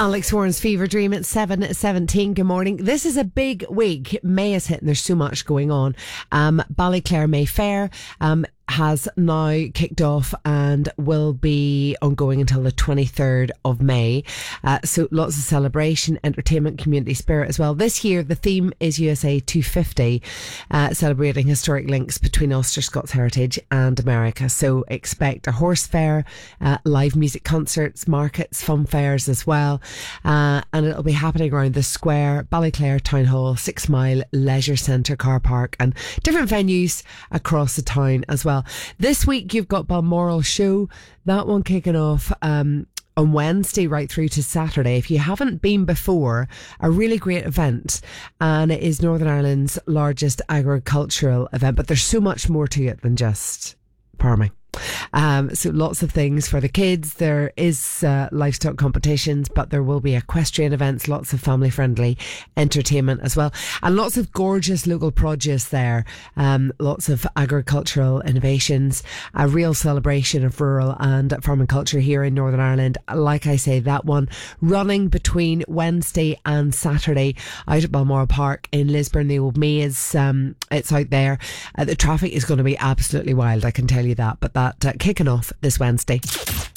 Alex Warren's Fever Dream at 7:17. Good morning. This is a big week. May is hitting. There's so much going on. Ballyclare May Fair has now kicked off and will be ongoing until the 23rd of May. So lots of celebration, entertainment, community spirit as well. This year, the theme is USA 250, celebrating historic links between Ulster Scots heritage and America. So expect a horse fair, live music concerts, markets, fun fairs as well. And it'll be happening around the square, Ballyclare Town Hall, 6 Mile Leisure Centre car park, and different venues across the town as well. This week you've got Balmoral Show, that one kicking off on Wednesday right through to Saturday. If you haven't been before, a really great event, and it is Northern Ireland's largest agricultural event, but there's so much more to it than just farming. So lots of things for the kids. There is livestock competitions, but there will be equestrian events, lots of family friendly entertainment as well, and lots of gorgeous local produce there. Lots of agricultural innovations, a real celebration of rural and farming culture here in Northern Ireland. Like I say, that one running between Wednesday and Saturday out at Balmoral Park in Lisburn. The Old Maze, it's out there. The traffic is going to be absolutely wild, I can tell you that, but that kicking off this Wednesday.